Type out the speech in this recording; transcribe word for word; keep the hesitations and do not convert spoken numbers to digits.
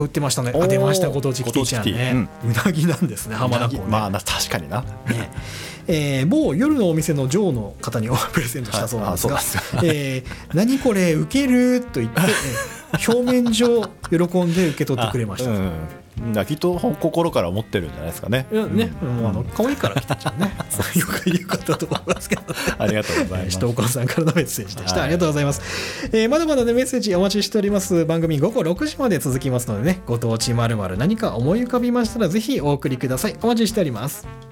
売ってましたね。あ、出ました、ご当地キティちゃんね。うなぎなんですね、浜名湖ね。 まあ確かにな、 ねえー、某夜のお店の女王の方にプレゼントしたそうなんですが、はい、えー、何これウケると言って、えー、表面上喜んで受け取ってくれました。うん、 だきっと心から思ってるんじゃないですかね。 いやね、うん、もうあの可愛いから来てちゃうね。よく言う方と思いますけど、ね、 ありがとうございます。 お母さんからのメッセージでした。はい、ありがとうございます。えー、まだまだねメッセージお待ちしております。番組ごごろくじまで続きますのでね、ご当地〇〇何か思い浮かびましたらぜひお送りください。お待ちしております。